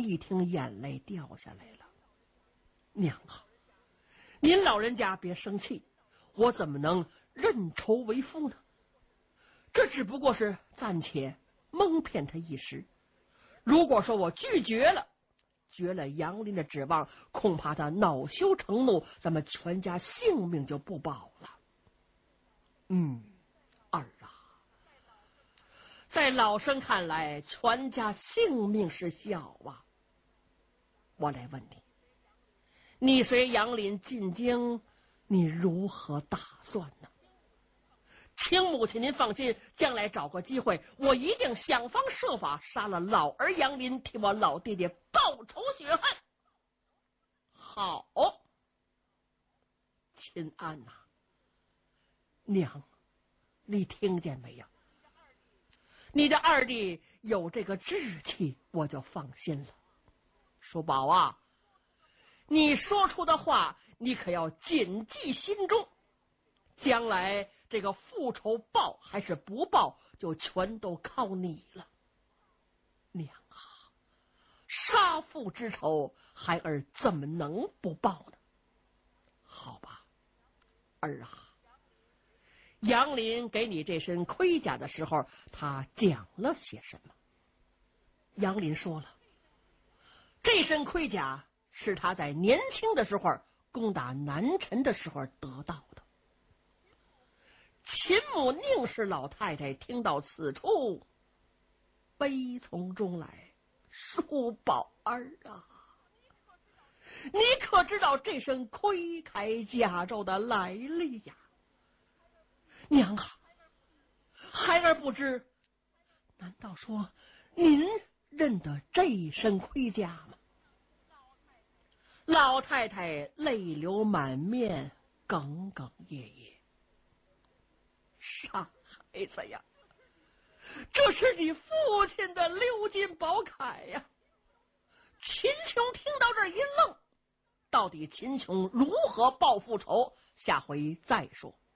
一听，眼泪掉下来了。娘啊，您老人家别生气，我怎么能认仇为父呢？这只不过是暂且蒙骗他一时。如果说我拒绝了杨林的指望，恐怕他恼羞成怒，咱们全家性命就不保了。儿啊，在老生看来，全家性命是小啊。我来问你，你随杨林进京，你如何打算呢？请母亲您放心，将来找个机会，我一定想方设法杀了老儿杨林，替我老爹爹报仇雪恨。好，秦安呐，娘，你听见没有？你的二弟有这个志气，我就放心了。叔宝啊，你说出的话，你可要谨记心中，将来这个复仇报还是不报，就全都靠你了。娘啊，杀父之仇，孩儿怎么能不报呢？好吧，儿啊，杨林给你这身盔甲的时候，他讲了些什么？杨林说了，这身盔甲是他在年轻的时候攻打南陈的时候得到的。秦母宁氏老太太听到此处，悲从中来。叔宝儿啊，你可知道这身盔铠甲胄的来历呀？娘啊，孩儿不知，难道说您认得这身盔甲吗？老太太泪流满面，哽哽咽咽。傻孩子呀，这是你父亲的鎏金宝铠呀！秦琼听到这儿一愣，到底秦琼如何报复仇，下回再说。